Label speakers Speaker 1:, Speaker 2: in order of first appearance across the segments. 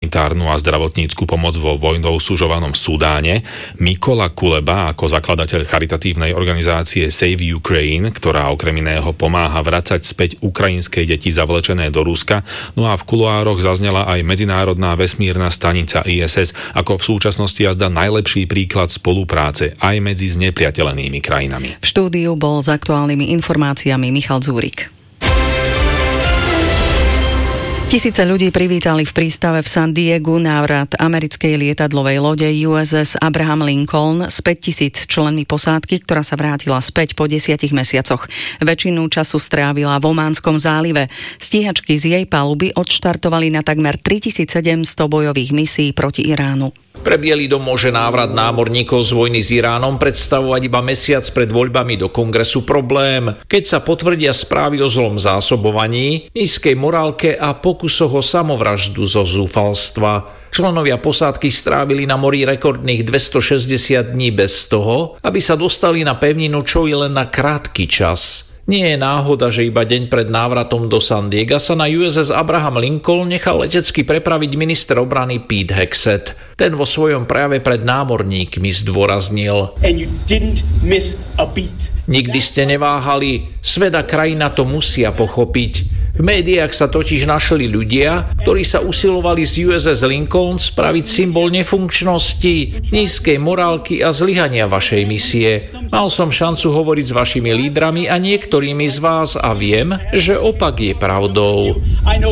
Speaker 1: humanitárnu a zdravotnícku pomoc vo vojnou súžovanom Sudáne. Mikola Kuleba ako zakladateľ charitatívnej organizácie Save Ukraine, ktorá okrem iného pomáha vracať späť ukrajinské deti zavlečené do Ruska. No a v kuloároch zaznela aj medzinárodná vesmírna stanica ISS ako v súčasnosti jazda najlepší príklad spolupráce aj medzi znepriateľenými krajinami.
Speaker 2: V štúdiu bol s aktuálnymi informáciami Michal Zúrik. Tisíce ľudí privítali v prístave v San Diegu návrat americkej lietadlovej lode USS Abraham Lincoln s 5 000 členmi posádky, ktorá sa vrátila späť po 10 mesiacoch. Väčšinu času strávila v Ománskom zálive. Stíhačky z jej paluby odštartovali na takmer 3700 bojových misií proti Iránu.
Speaker 3: Pre Bielý dom môže návrat námorníkov z vojny s Iránom predstavovať iba mesiac pred voľbami do kongresu problém, keď sa potvrdia správy o zlom zásobovaní, nízkej morálke a pokusoch o samovraždu zo zúfalstva. Členovia posádky strávili na mori rekordných 260 dní bez toho, aby sa dostali na pevninu čo i len na krátky čas. Nie je náhoda, že iba deň pred návratom do San Diega sa na USS Abraham Lincoln nechal letecky prepraviť minister obrany Pete Hegseth. Ten vo svojom prejave pred námorníkmi zdôraznil: Nikdy ste neváhali, svet a krajina to musia pochopiť. V médiách sa totiž našli ľudia, ktorí sa usilovali z USS Lincoln spraviť symbol nefunkčnosti, nízkej morálky a zlyhania vašej misie. Mal som šancu hovoriť s vašimi lídrami a niektorými z vás a viem, že opak je pravdou.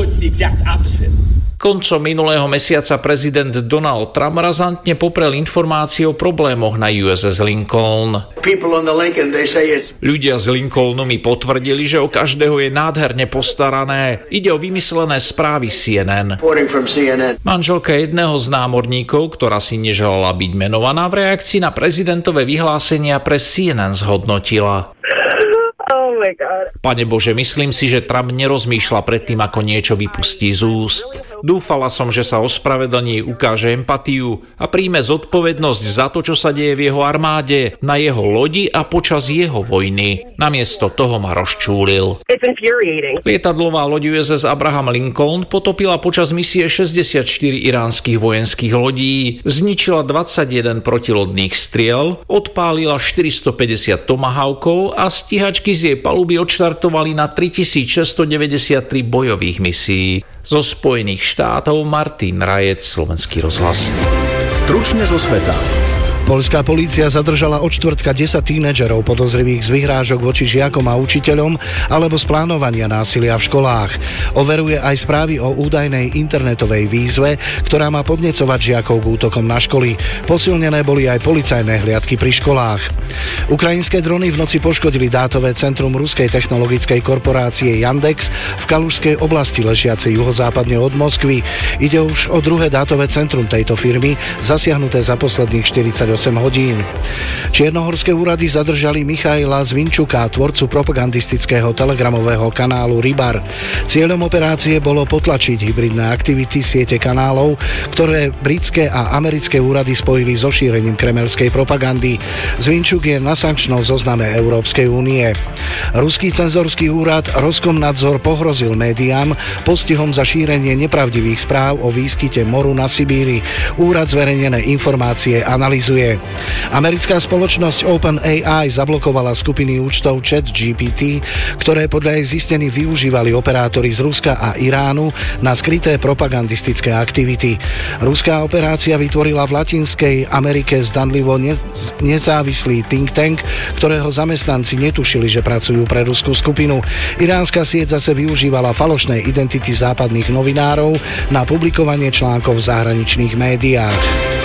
Speaker 3: Koncom minulého mesiaca prezident Donald Trump razantne poprel informácie o problémoch na USS Lincoln. Ľudia z Lincolnu mi potvrdili, že o každého je nádherne postarané. Ide o vymyslené správy CNN. Manželka jedného z námorníkov, ktorá si neželala byť menovaná, v reakcii na prezidentové vyhlásenia pre CNN zhodnotila: Pane Bože, myslím si, že Trump nerozmýšľa predtým, ako niečo vypustí z úst. Dúfala som, že sa ospravedlní, ukáže empatiu a príjme zodpovednosť za to, čo sa deje v jeho armáde, na jeho lodi a počas jeho vojny. Namiesto toho ma rozčúlil. Lietadlová loď USS Abraham Lincoln potopila počas misie 64 iránskych vojenských lodí, zničila 21 protilodných striel, odpálila 450 tomahawkov a stíhačky z jej paluby odštartovali na 3693 bojových misií. Zo Spojených štátov Martin Rajec, Slovenský rozhlas.
Speaker 4: Stručne zo sveta. Poľská polícia zadržala od štvrtka 10 tínedžerov podozrivých z vyhrážok voči žiakom a učiteľom alebo z plánovania násilia v školách. Overuje aj správy o údajnej internetovej výzve, ktorá má podnecovať žiakov k útokom na školy. Posilnené boli aj policajné hliadky pri školách. Ukrajinské drony v noci poškodili dátové centrum ruskej technologickej korporácie Yandex v Kalužskej oblasti ležiacej juhozápadne od Moskvy. Ide už o druhé dátové centrum tejto firmy, zasiahnuté za posledných 48 hodín. Čiernohorské úrady zadržali Michaila Zvinčuka, tvorcu propagandistického telegramového kanálu Rybar. Cieľom operácie bolo potlačiť hybridné aktivity siete kanálov, ktoré britské a americké úrady spojili so šírením kremelskej propagandy. Zvinčuk je na sankčnom zozname Európskej únie. Ruský cenzorský úrad Roskomnadzor pohrozil médiám postihom za šírenie nepravdivých správ o výskyte moru na Sibíri. Úrad zverejnené informácie analyzuje. Americká spoločnosť OpenAI zablokovala skupiny účtov ChatGPT, ktoré podľa jej zistení využívali operátori z Ruska a Iránu na skryté propagandistické aktivity. Ruská operácia vytvorila v Latinskej Amerike zdanlivo nezávislý think tank, ktorého zamestnanci netušili, že pracujú pre ruskú skupinu. Iránska sieť zase využívala falošné identity západných novinárov na publikovanie článkov v zahraničných médiách.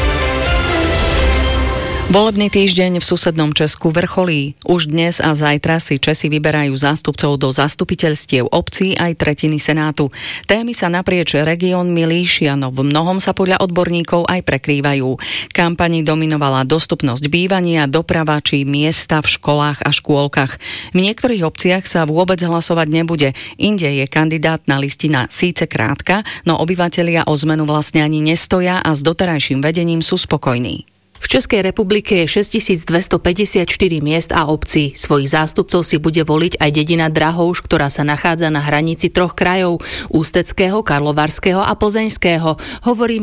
Speaker 2: Volebný týždeň v susednom Česku vrcholí. Už dnes a zajtra si Česi vyberajú zástupcov do zastupiteľstiev obcí aj tretiny Senátu. Témy sa naprieč regiónmi líšia, no v mnohom sa podľa odborníkov aj prekrývajú. Kampani dominovala dostupnosť bývania, doprava či miesta v školách a škôlkach. V niektorých obciach sa vôbec hlasovať nebude. Inde je kandidátna listina síce krátka, no obyvatelia o zmenu vlastne ani nestoja a s doterajším vedením sú spokojní.
Speaker 5: V Českej republike je 6254 miest a obcí. Svojich zástupcov si bude voliť aj dedina Drahouš, ktorá sa nachádza na hranici 3 krajov: Ústeckého, Karlovarského a Plzeňského, hovorí